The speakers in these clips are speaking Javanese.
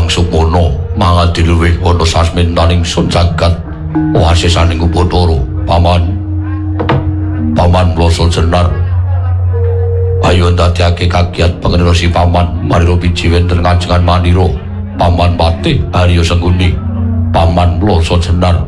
Sukmono mangadi luwih ana sasmintaning sun jagat wasisaning Bathara paman Mloso Jenar ayo ndadekake kagiat pangenira si paman marira biji wenten kanjengan manira paman Patih Harya Sengguni paman Mloso Jenar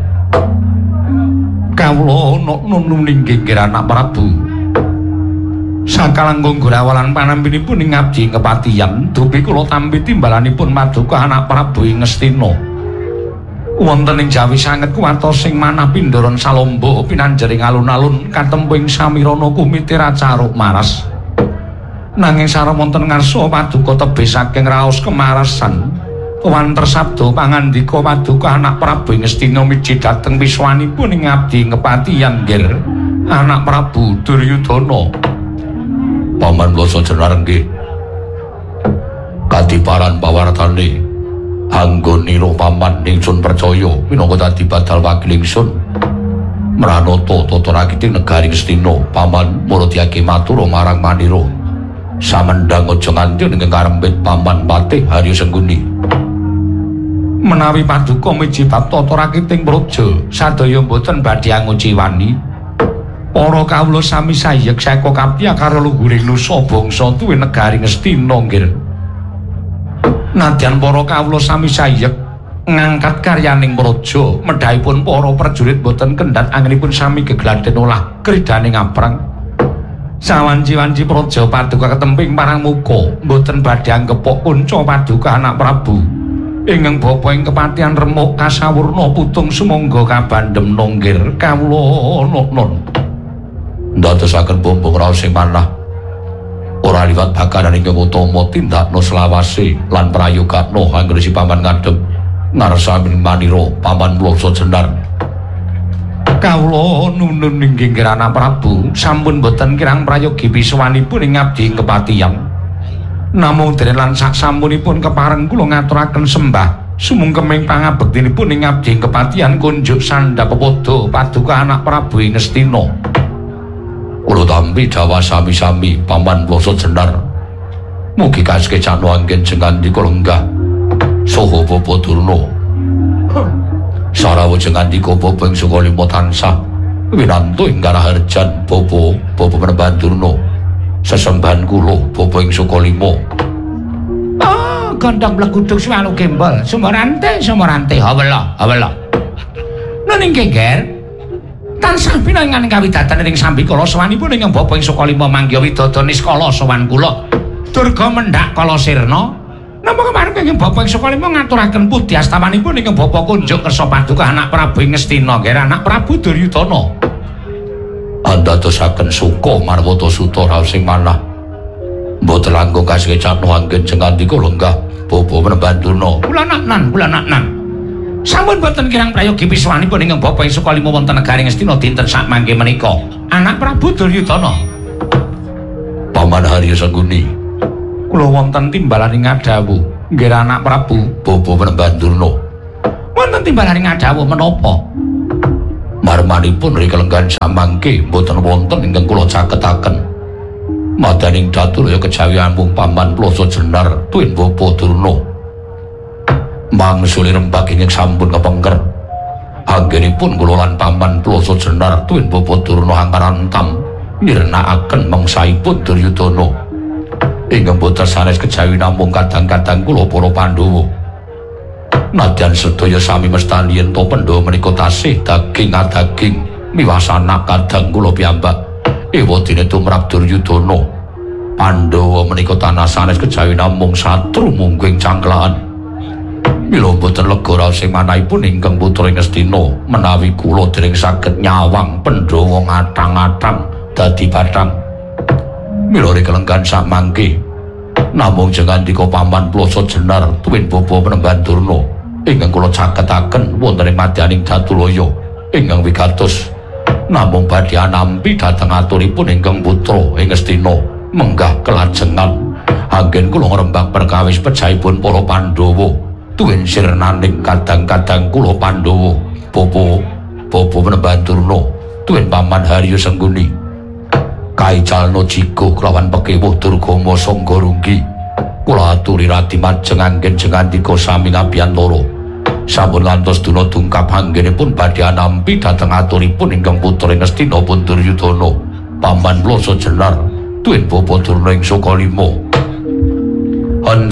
kawula nun inggih anak Prabu sakalangkung gurawalan panampinipun ing abdi kepatihan dupi kula tampi timbalanipun Paduka anak Prabu ing Ngastina wonten ing Jawi sanget kuwatos sing manah pindoron salomba pinanjering alun-alun katempu ing samirana kumite racaruk maras nanging sareng wonten ngarsa Paduka tebih saking raos kemarasan wanter sabda pangandika Paduka anak Prabu ing Ngastina miji dhateng wiswanipun ing abdi kepatihan nggih anak Prabu Duryudana Paman Mloso Jenar nggih kadiparan pawartane anggonira paman ingsun percaya minangka dadi badal wakil ingsun mranata tata rakiting negari Ngastina paman murudyake matur marang manira samendhang aja nganti ning karempit paman Patih Harya Sengguni menawi Paduka miji bab tata rakiting praja sadaya boten badhe anguci wani para kawula sami sayek saka kapya karo luhuring nusa bangsa tuwin negari Ngastina nggih nadyan para kawula sami sayek ngangkat karyaning praja medhahipun para prajurit boten kendhat anginipun sami gegladen olah kridaning aprang sawanci-wanci praja Paduka ketemping parang muka boten badhe anggepok kunca Paduka anak Prabu ingkang bapa ing kepatihan remuk kasawurna putung sumangga kabandhem nonggir kawula nun ndadosaken bombong raos sing manah ora liwat bakaran ingkang utama tindakna selawase lan prayogakna anggresi paman ngadhep ngarsani manira paman Mloso Jenar kawula nunun inggih anak Prabu sampun boten kirang prayogi biswanipun ing abdi kepatihan namung dereng lan saksampunipun kepareng kula ngaturaken sembah sumungkeming pangabektinipun ing abdi kepatihan kunjuk sandhapepada Paduka anak Prabu ing Ngastina kula tampi dawa sami-sami paman Mloso Jenar mugi kasekecana anggen jengandika lenggah saha Bapa Durna sarawa jengandika Bapa ing Sukalima tansah winantu ing karaharjan Bapa Penemban Durna sesembahan kula Bapa ing Sukalima gondhong bleguduk swanu gembol sumorante hawela nun inggih ger tansah pinangan kawidatan ing sambikala sawanipun ing Bapa ing Sukalima mangga widodon niskala sawan kula durga mendhak kala sirna napa kemarin ing Bapa ing Sukalima ngaturaken pudi astamanipun ing Bapa kunjuk kersa Paduka anak Prabu ing Ngastina nggih anak Prabu Duryudana andadosaken suka marwata suta raos sing manah mboten langkung kasekecana anggen jengandika lenggah Bapa Penemban Durna kula naknan sampun boten kirang prayogi piswanipun ing Bapa ing Sukalima wonten negari Ngastina dinten sak mangke menika anak Prabu Duryudana paman Harya Sengguni kula wonten timbalaning ngadawu nggih anak Prabu Bapa Penemban Durna wonten timbalaning ngadawu menapa marmanipun rikelenggan samangke boten wonten ingkang kula caketaken madaning datur ya kejawi ambung paman Mloso Jenar tuwin Bapa Durna mangsuli rembag ingkang sampun kepengker anggenipun kula lan paman Mloso Jenar tuwin Bapa Durna angkarantam nyirnakaken mangsaipun Duryudana ingkang boten sanes kejawi namung kadang-kadang kula para Pandhawa nadyan sedaya sami mestani yen to Pandhawa menika tasih daging adaging miwasana kadang kula piyambak ewadene tumrap Duryudana Pandhawa menika tanah sanes kejawi namung satru mungging cangklaan mila boten lega raos sing manahipun ingkang putra ing Ngastina menawi kula dereng saged nyawang Pandhawa ngatang-atang dadi bathang mila rikelenggan sak mangke namung jengandika paman Mloso Jenar tuwin Bapa Penemban Durna ingkang kula caketaken wonten ing madyaning Datulaya ingkang wigatos namung badhe anampi dhateng aturipun ingkang putra ing Ngastina menggah kelajengan anggen kula ngrembak perkawis pejahipun para Pandhawa tuwin sirnaning kadang-kadang kula Pandhawa Bapa Penemban Durna tuwin paman Harya Sengguni kaicalna jigo kelawan pekewuh durgama sangga runggi kula aturi radi majeng anggen jengandika sami ngabian loro. Sampun ngantos dina tungkap anggenipun badhe anampi dhateng aturipun ingkang putra Ngastina pun Duryudana. Paman Plasa Jenar tuwin bapa durna ing Sukalima.